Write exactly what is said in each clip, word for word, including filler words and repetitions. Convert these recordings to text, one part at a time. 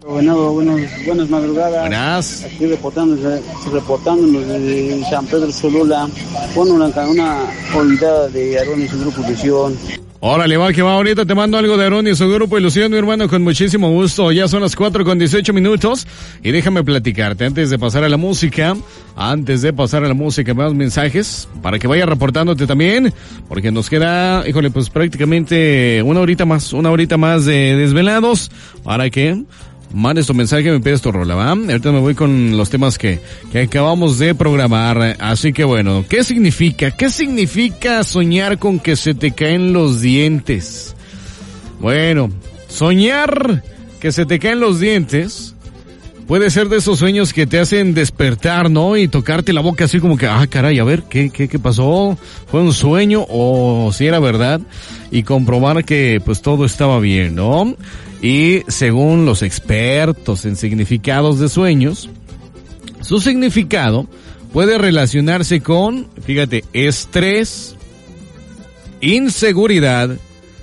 Bueno, buenos, buenas madrugadas. Buenas. Aquí reportándonos, reportándonos desde San Pedro Cholula. Con una, una olvidada de Aarón y su grupo Ilusión. Órale, va, que va, ahorita te mando algo de Aarón y su grupo Ilusión, mi hermano, con muchísimo gusto. Ya son las cuatro con dieciocho minutos y déjame platicarte antes de pasar a la música, antes de pasar a la música, más mensajes para que vaya reportándote también, porque nos queda, híjole, pues prácticamente una horita más, una horita más de desvelados para que mandes tu mensaje y me pides tu rola, ¿va? Ahorita me voy con los temas que, que acabamos de programar. Así que bueno, ¿qué significa? ¿Qué significa soñar con que se te caen los dientes? Bueno, soñar que se te caen los dientes puede ser de esos sueños que te hacen despertar, ¿no? Y tocarte la boca así como que, ah, caray, a ver, ¿qué, qué, qué pasó? ¿Fue un sueño o si era verdad? Y comprobar que pues todo estaba bien, ¿no? Y según los expertos en significados de sueños, su significado puede relacionarse con, fíjate, estrés, inseguridad,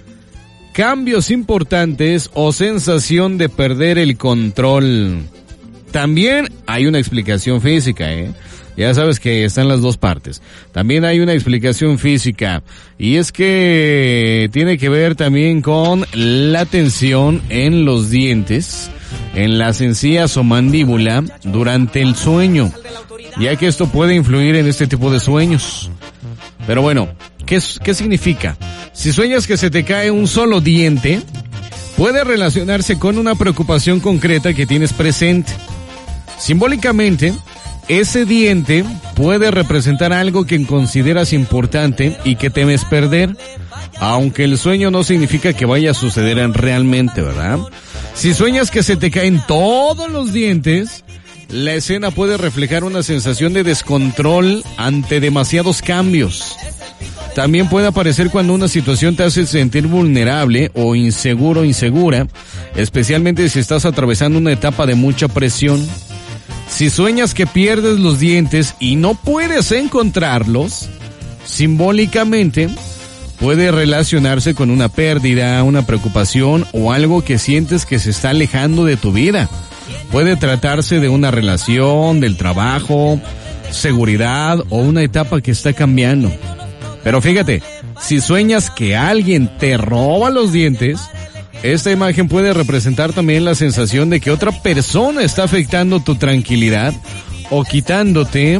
cambios importantes o sensación de perder el control. También hay una explicación física, ¿eh? Ya sabes que están las dos partes. También hay una explicación física y es que tiene que ver también con la tensión en los dientes, en las encías o mandíbula durante el sueño, ya que esto puede influir en este tipo de sueños. Pero bueno, ¿qué, qué significa? Si sueñas que se te cae un solo diente, puede relacionarse con una preocupación concreta que tienes presente. Simbólicamente, ese diente puede representar algo que consideras importante y que temes perder, aunque el sueño no significa que vaya a suceder realmente, ¿verdad? Si sueñas que se te caen todos los dientes, la escena puede reflejar una sensación de descontrol ante demasiados cambios. También puede aparecer cuando una situación te hace sentir vulnerable o inseguro o insegura, especialmente si estás atravesando una etapa de mucha presión. Si sueñas que pierdes los dientes y no puedes encontrarlos, simbólicamente puede relacionarse con una pérdida, una preocupación o algo que sientes que se está alejando de tu vida. Puede tratarse de una relación, del trabajo, seguridad o una etapa que está cambiando. Pero fíjate, si sueñas que alguien te roba los dientes, esta imagen puede representar también la sensación de que otra persona está afectando tu tranquilidad o quitándote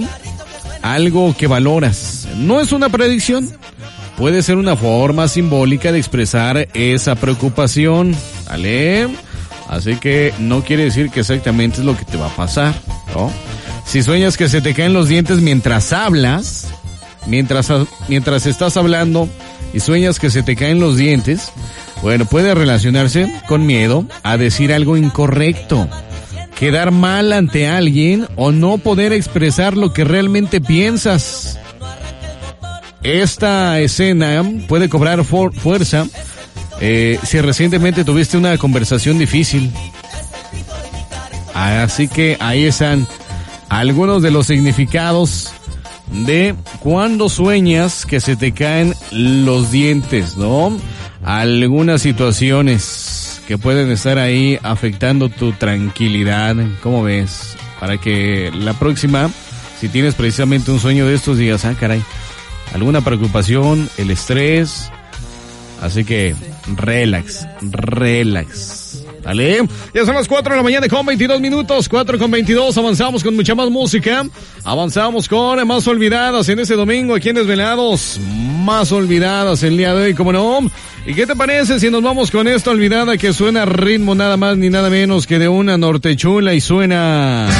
algo que valoras. No es una predicción, puede ser una forma simbólica de expresar esa preocupación, ¿vale? Así que no quiere decir que exactamente es lo que te va a pasar, ¿no? Si sueñas que se te caen los dientes mientras hablas, mientras, mientras estás hablando y sueñas que se te caen los dientes, bueno, puede relacionarse con miedo a decir algo incorrecto, quedar mal ante alguien o no poder expresar lo que realmente piensas. Esta escena puede cobrar for- fuerza eh, si recientemente tuviste una conversación difícil. Así que ahí están algunos de los significados de cuando sueñas que se te caen los dientes, ¿no? Algunas situaciones que pueden estar ahí afectando tu tranquilidad, ¿cómo ves? Para que la próxima, si tienes precisamente un sueño de estos, digas, ah, caray, alguna preocupación, el estrés, así que relax, relax. ¿Vale? Ya son las cuatro de la mañana con veintidós minutos, cuatro con veintidós, avanzamos con mucha más música, avanzamos con Más Olvidadas en este domingo aquí en Desvelados, Más Olvidadas el día de hoy, ¿cómo no? ¿Y qué te parece si nos vamos con esta olvidada que suena a ritmo nada más ni nada menos que de una nortechula y suena...